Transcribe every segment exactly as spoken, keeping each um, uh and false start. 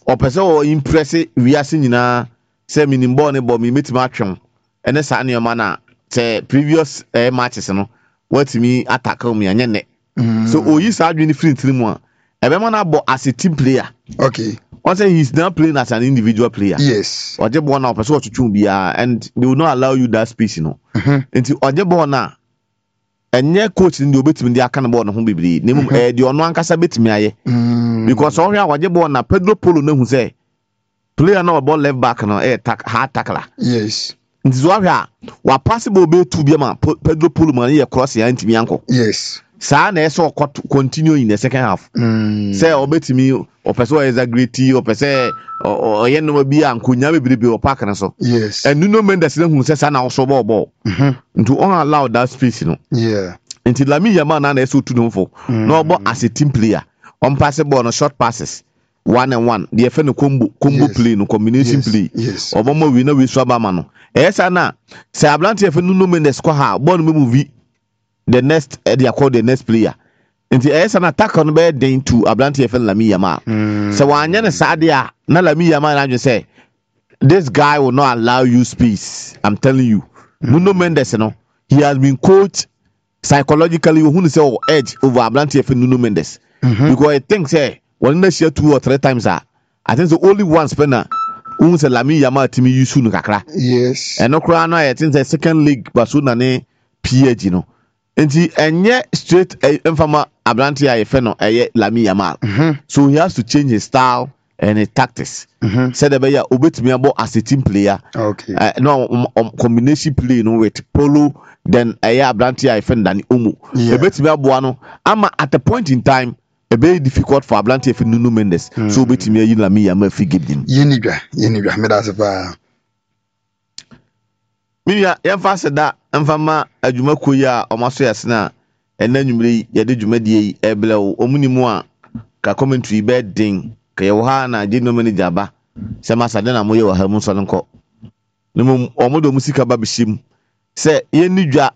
opese o impress wiase nyina say minimbo ne bo me metima atwem ene sa ne ma na say previous eh, matches no what me attack me anye ne so oyi sa adwene free trim a ebe ma na bo as a team player. Okay. One say he's not playing as an individual player. Yes. Oje bo na opese o twetwe bia and they will not allow you that space, you know. Enti oje bo na enye coach ndi obetimi ndi aka na ball no ho bibiri nemu eh di ono ankasa betimi aye because ohwe a waje ball na Pedro Polo na hu say player na ball left back no eh tak hard tackler. Yes. Nti zo ahwe a wa possible be two bia ma Pedro Polo man ye cross ya ntimi anko. Yes. Sa na eso continue in the second half. Mm. Say obetimi opeso exaggerate opese oye no bi ankonya bibiri bi opak na so. Yes. And Nuno Mendes na hu say sa na so ball ball. Mhm. Nti on allow that space, you know. Yeah. Until Lamine Yamal na na so to no for no but as a team player on pass ball no short passes one and one the fe no combo combo yes. play no combination yes. play yes obomo we na we so ba ma no e sa na say Ablante fe Nuno Mendes ko ha ball no move the next uh, they call the next player until e sa na attack no be den to Ablante fe Lamine Yamal mm. so wanya na sa de a na Lamine Yamal na say this guy will not allow you space. I'm telling you mm. Nuno Mendes no he has been coached psychologically who say oh, edge over Ablante for Nuno Mendes mm-hmm. because I think say when they share two or three times ah I think the only one spender who say Lamine Yamal timi yusu no kakra yes and no kra no I think the second league Barcelona ne P H you know enti enye straight enfama Ablante aye fe no eye Lamine Yamal mm-hmm. so he has to change his style and his tactics mm-hmm. said the ya obetimi abo as a team player okay uh, no um, um, combination play no with Polo then aya Ablante I defend than Umu e betimi abo no ama at a point in time e very difficult for Ablante for Nuno Mendes mm. so betimi ayi Lamine Yamal fi give them yeni dwa yeni dwa me da se pa mi ya ya fa se da mfama adwuma koyi a omaso yasena enanwumre ye de dwumadie e blew omunimu a ka commentary be din ka ye ha na je no manager aba se masade na moye wa ha mu so nko nemu omodo musika ba bishim se ye ni dwa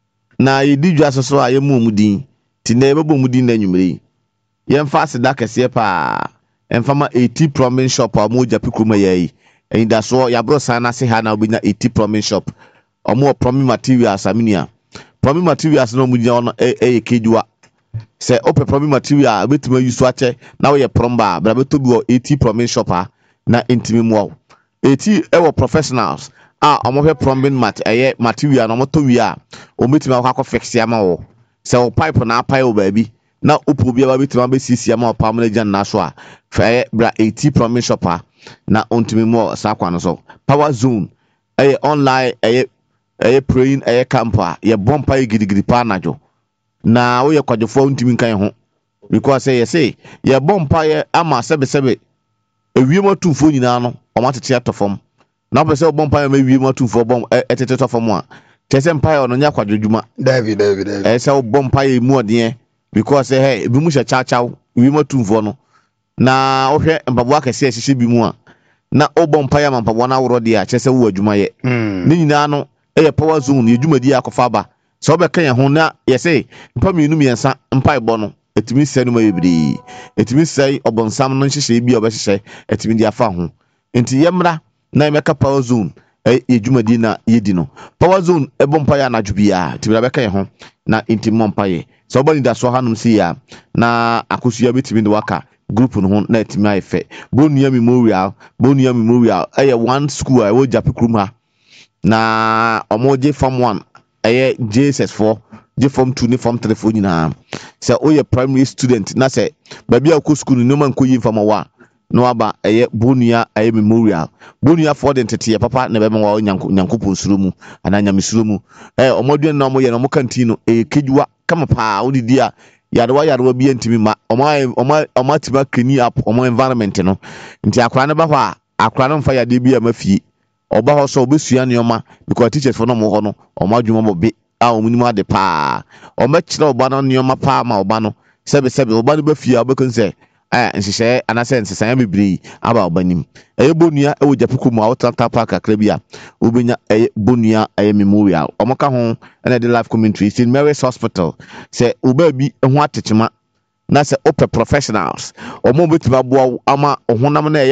na ye di dwa soso a ye mu omudin ti na ye bebo omudin na nwumre ye mfa se da kese pa emfama eighty prominent shop a mo japi kroma ye yi da so ya bro sana se ha na obinya eighty prominent shop omo prominent materials aminia prominent materials no omudia ono e e kejua se ope prominent material betima yusu ache na we promba bra beto bi eighty prominent shop ha na intimi mo eighty e wo professionals ah omo hwe plumbing mat eye material no moto wi a ometima akọ fix ya ma wo se wo pipe na apai o baabi na opo bia ba betima be sisi ya ma o pam na jan na so a fa bra eighty plumbing shop ha na ontimi mo sa kwa no so power zone eye online eye eye praying eye camper ye bompa ye gidigidi pa najo na wo ye kwadefo ontimi kan ho because say ye say ye bompa ye ama sebe sebe ewiem atumfo nyina no o matete atofom na pese bompa ye ma ewiem atumfo bom etete tofom a tese mpa ye no nya kwadwudwuma David David David eh say bompa ye mu ode because say hey bi mu hye cha cha ewiem atumfo no na wo hwe mpabo akese hye bi mu a na obompa ye ma mpabo na woro de a tese wo adwuma ye ni nyina no eye power zone ye dwumadi akofa ba so be kan ye ho na ye say mpa mienu miensa mpa ibo no etimi sɛ no ma yebiri etimi sɛ obonsam no nhyehyɛ bi obɛhyehyɛ etimi di afa ho enti yemra na yemeka power zone e yedwumadi na yedi no power zone e bompa ya anadwo bia timi bɛka ye ho na enti mompa ye so obani da so hanom si ya na akosua betimi de waka group no ho na etimi ayefe Bonia Memorial Bonia Memorial eye one school a wo Japi Krum ha na omoje form one eye J S S four je form two ni form three fo nyina se oye primary student na se baby akọ school no man ko yi form one no aba eye Bonia eye Memorial Bonia for the tete papa na be ma nyankopon suro mu ana nyamesuro mu eh omodwen na omoye no mo kantino e kejuwa kama pa odidi a yadewa yadewa bi antimi ma oma oma oma tima keni up oma environment no nti akra ne ba hɔ a akra no mfa yade bi a mafie oba hɔ so obesua ne oma because teachers for no mo hɔ no oma dwuma bo be a omunima de pa oma kyerɛ oba no ne oma pa ma oba no sebe sebe oba no ba fie a obekon sɛ eh nhyehyɛ anase nsesan bebree aba oba nim eye Bonia e wo Japi Krum a wotanta park akra bi a obenya eye Bonia eye Memorial omoka ho na de live commentary Saint Mary's Hospital say oba bi ho atechema na say ope professionals omo betima boa ama ohonam na